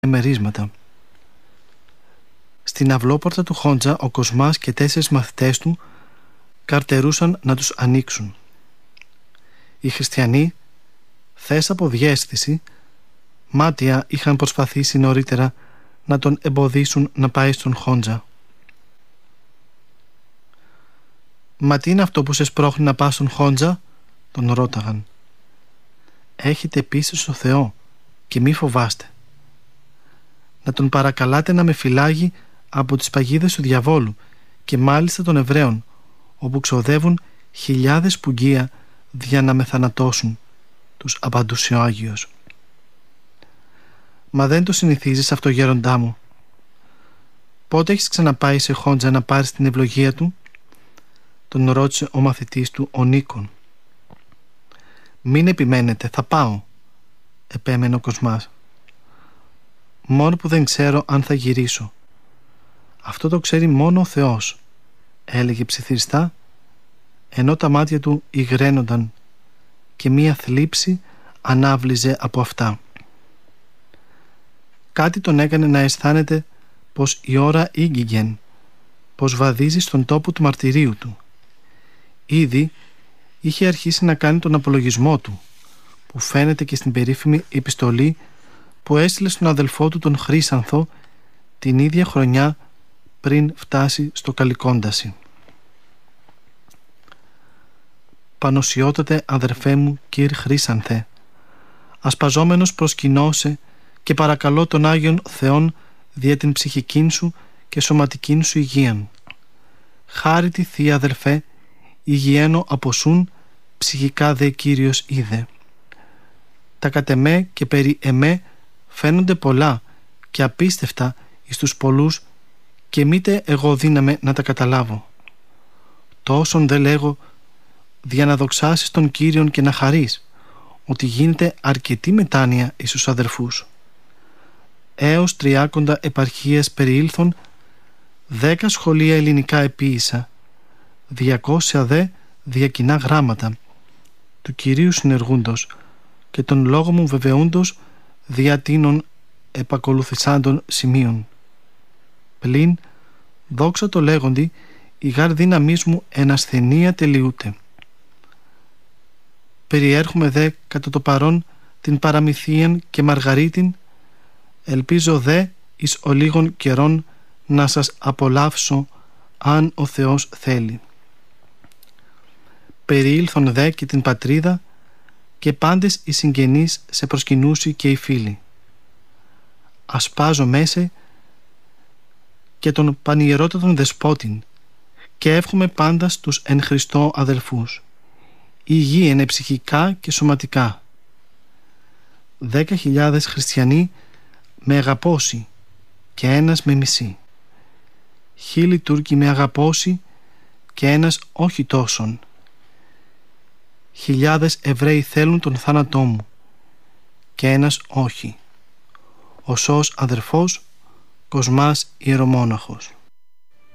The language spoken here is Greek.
μερίσματα. Στην αυλόπορτα του Χόντζα ο Κοσμάς και 4 μαθητές του καρτερούσαν να τους ανοίξουν. Οι χριστιανοί, θες από διαίσθηση, μάτια είχαν προσπαθήσει νωρίτερα να τον εμποδίσουν να πάει στον Χόντζα. «Μα τι είναι αυτό που σε σπρώχνει να πας στον Χόντζα?» τον ρώταγαν. «Έχετε πίστη στο Θεό και μη φοβάστε. Να τον παρακαλάτε να με φυλάγει από τις παγίδες του διαβόλου και μάλιστα των Εβραίων, όπου ξοδεύουν χιλιάδες πουγγία για να με θανατώσουν», τους απαντούσε ο Άγιος. «Μα δεν το συνηθίζεις αυτό, γέροντά μου? Πότε έχεις ξαναπάει σε Χόντζα να πάρεις την ευλογία του?» τον ρώτησε ο μαθητής του, ο Νίκον. «Μην επιμένετε, θα πάω», επέμενε ο Κοσμάς. «Μόνο που δεν ξέρω αν θα γυρίσω. Αυτό το ξέρει μόνο ο Θεός», έλεγε ψιθυριστά, ενώ τα μάτια του υγραίνονταν και μία θλίψη ανάβλιζε από αυτά. Κάτι τον έκανε να αισθάνεται πως η ώρα ήγγιγεν, πως βαδίζει στον τόπο του μαρτυρίου του. Ήδη είχε αρχίσει να κάνει τον απολογισμό του, που φαίνεται και στην περίφημη επιστολή που έστειλε στον αδελφό του τον Χρύσανθο την ίδια χρονιά πριν φτάσει στο Καλικόνταση. «Πανωσιότατε αδερφέ μου κύρ Χρύσανθε, ασπαζόμενος προσκυνώσε και παρακαλώ τον Άγιον Θεόν δια την ψυχικήν σου και σωματικήν σου υγείαν. Χάρητη Θεία αδελφέ, υγιαίνω από σούν, ψυχικά δε Κύριος είδε. Τα κατ' εμέ και περί εμέ φαίνονται πολλά και απίστευτα εις τους πολλούς και μήτε εγώ δύναμαι να τα καταλάβω. Τόσον δε λέγω δια να δοξάσεις τον Κύριον και να χαρείς ότι γίνεται αρκετή μετάνοια εις τους αδερφούς. Έως 30 επαρχίες περιήλθον, 10 σχολεία ελληνικά επίησα, 200 δε διακοινά γράμματα του Κυρίου συνεργούντος και τον λόγο μου βεβαιούντος δια τίνων επακολουθησάντων σημείων. Πλην, δόξα το λέγοντι, η γάρ δύναμής μου εν ασθενεία τελειούται. Περιέρχομαι δε κατά το παρόν την παραμυθίαν και Μαργαρίτην, ελπίζω δε εις ολίγων καιρών να σας απολαύσω αν ο Θεός θέλει. Περιήλθον δε και την πατρίδα και πάντες οι συγγενείς σε προσκυνούσι και οι φίλοι. Ασπάζω μέσε και τον πανιερότατον δεσπότην και εύχομαι πάντα στους εν Χριστώ αδελφούς. Υγιένε ψυχικά και σωματικά. 10.000 χριστιανοί με αγαπώσει και ένας με μισεί. 1000 Τούρκοι με αγαπώσει και ένας όχι τόσον. 1000 Εβραίοι θέλουν τον θάνατό μου και ένας όχι. Ο σως αδερφός Κοσμάς ιερομόναχος.